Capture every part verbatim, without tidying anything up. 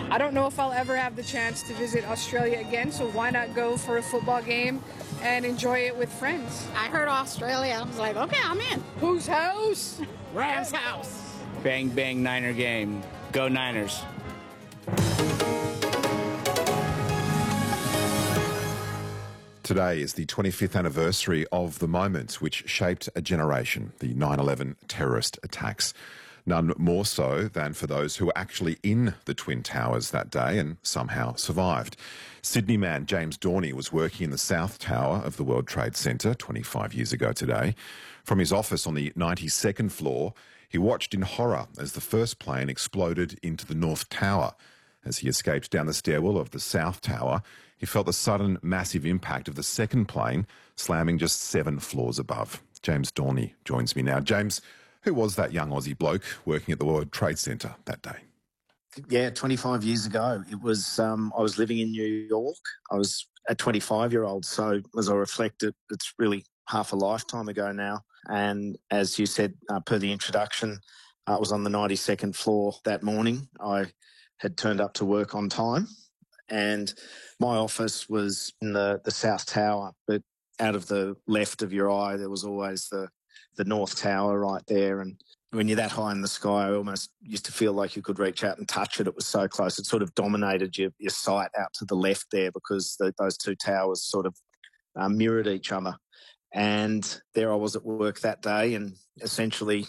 I don't know if I'll ever have the chance to visit Australia again, so why not go for a football game and enjoy it with friends? I heard Australia. I was like, okay, I'm in. Whose house? Rams house. Bang, bang, Niner game. Go Niners. Today is the twenty-fifth anniversary of the moment which shaped a generation, the nine eleven terrorist attacks. None more so than for those who were actually in the Twin Towers that day and somehow survived. Sydney man James Dorney was working in the South Tower of the World Trade Center twenty-five years ago today. From his office on the ninety-second floor, he watched in horror as the first plane exploded into the North Tower. As he escaped down the stairwell of the South Tower, he felt the sudden massive impact of the second plane slamming just seven floors above. James Dorney joins me now. James, who was that young Aussie bloke working at the World Trade Center that day? Yeah, twenty-five years ago. It was, um, I was living in New York. I was a twenty-five-year-old. So as I reflect, it, it's really half a lifetime ago now. And as you said, uh, per the introduction, uh, I was on the ninety-second floor that morning. I had turned up to work on time, and my office was in the, the South Tower, but out of the left of your eye, there was always the, the North Tower right there. And when you're that high in the sky, I almost used to feel like you could reach out and touch it. It was so close. It sort of dominated your, your sight out to the left there because the, those two towers sort of uh, mirrored each other. And there I was at work that day, and essentially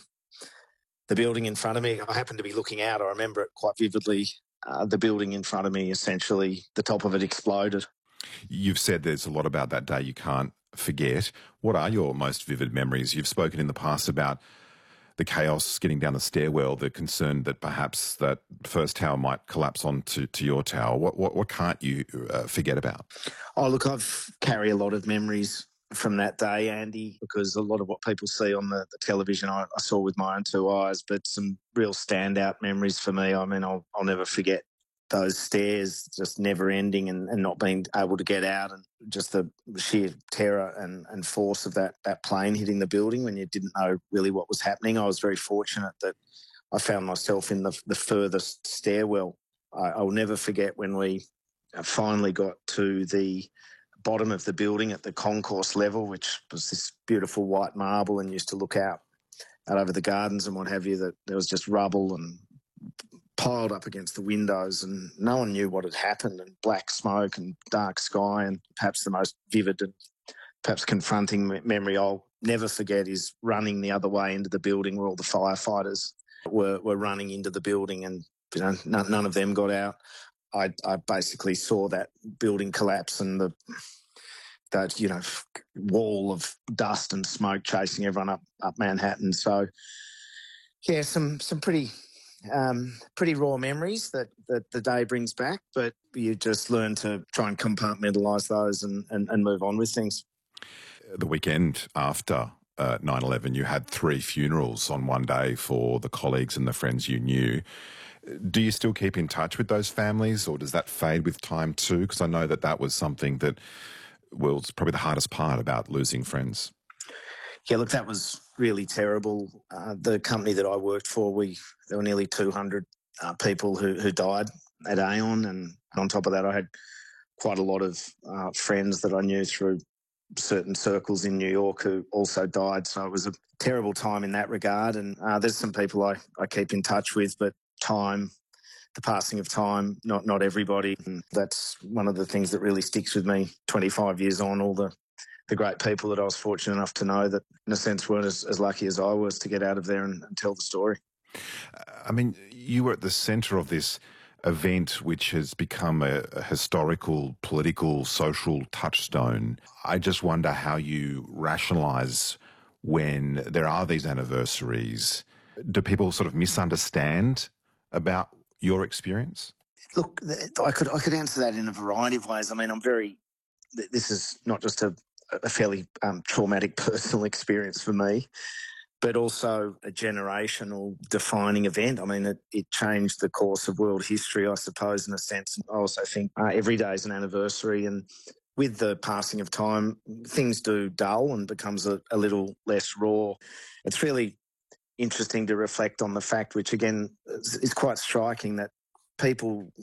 the building in front of me, I happened to be looking out. I remember it quite vividly. Uh, the building in front of me, essentially, the top of it exploded. You've said there's a lot about that day you can't forget. What are your most vivid memories? You've spoken in the past about the chaos getting down the stairwell, the concern that perhaps that first tower might collapse onto to your tower. What what, what can't you uh, forget about? Oh, look, I've carry a lot of memories from that day, Andy, because a lot of what people see on the, the television I, I saw with my own two eyes, but some real standout memories for me. I mean, I'll, I'll never forget those stairs just never ending and, and not being able to get out, and just the sheer terror and, and force of that, that plane hitting the building when you didn't know really what was happening. I was very fortunate that I found myself in the, the furthest stairwell. I, I'll never forget when we finally got to the bottom of the building at the concourse level, which was this beautiful white marble and used to look out, out over the gardens and what have you, that there was just rubble and piled up against the windows, and no one knew what had happened, and black smoke and dark sky. And perhaps the most vivid and perhaps confronting me- memory I'll never forget is running the other way into the building where all the firefighters were, were running into the building, and you know, none, none of them got out. I, I basically saw that building collapse and the that you know wall of dust and smoke chasing everyone up up Manhattan. So yeah, some some pretty um, pretty raw memories that, that the day brings back, but you just learn to try and compartmentalise those and, and, and move on with things. The weekend after uh, nine eleven, you had three funerals on one day for the colleagues and the friends you knew. Do you still keep in touch with those families, or does that fade with time too? Because I know that that was something that well, was probably the hardest part about losing friends. Yeah, look, that was really terrible. Uh, the company that I worked for, we there were nearly two hundred uh, people who, who died at Aon, and on top of that, I had quite a lot of uh, friends that I knew through certain circles in New York who also died. So it was a terrible time in that regard. And uh, there's some people I, I keep in touch with, but time, the passing of time, not not everybody. And that's one of the things that really sticks with me twenty-five years on, all the, the great people that I was fortunate enough to know that, in a sense, weren't as, as lucky as I was to get out of there and, and tell the story. I mean, you were at the centre of this event which has become a, a historical, political, social touchstone. I just wonder how you rationalise when there are these anniversaries. Do people sort of misunderstand about your experience? Look, I could I could answer that in a variety of ways. I mean, I'm very. This is not just a, a fairly um, traumatic personal experience for me, but also a generational defining event. I mean, it, it changed the course of world history, I suppose, in a sense. I also think uh, every day is an anniversary, and with the passing of time, things do dull and becomes a, a little less raw. It's really interesting to reflect on the fact, which again is, is quite striking, that people